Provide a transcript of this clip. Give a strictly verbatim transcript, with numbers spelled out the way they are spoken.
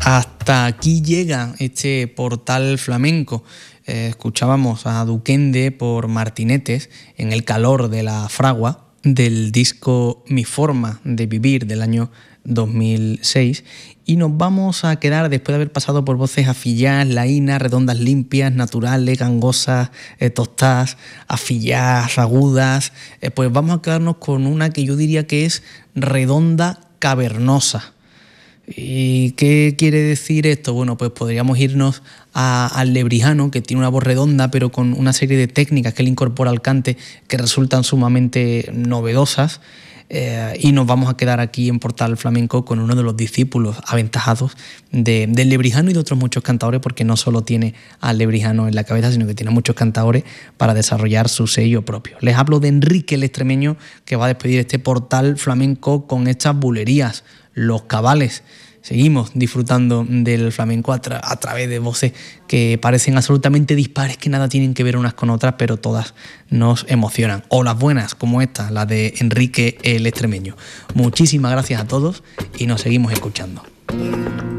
Hasta aquí llega este portal flamenco. Eh, escuchábamos a Duquende por Martinetes en El calor de la fragua del disco Mi forma de vivir del año dos mil seis, y nos vamos a quedar, después de haber pasado por voces afilladas, laínas, redondas, limpias, naturales, gangosas, eh, tostadas, afilladas, agudas, eh, pues vamos a quedarnos con una que yo diría que es redonda, cavernosa. ¿Y qué quiere decir esto? Bueno, pues podríamos irnos a, al lebrijano, que tiene una voz redonda, pero con una serie de técnicas que él incorpora al cante que resultan sumamente novedosas. Eh, y nos vamos a quedar aquí en Portal Flamenco con uno de los discípulos aventajados de, del lebrijano y de otros muchos cantadores, porque no solo tiene al lebrijano en la cabeza, sino que tiene muchos cantadores para desarrollar su sello propio. Les hablo de Enrique el Extremeño, que va a despedir este Portal Flamenco con estas bulerías, Los Cabales. Seguimos disfrutando del flamenco a, tra- a través de voces que parecen absolutamente dispares, que nada tienen que ver unas con otras, pero todas nos emocionan. O las buenas, como esta, la de Enrique el Extremeño. Muchísimas gracias a todos y nos seguimos escuchando.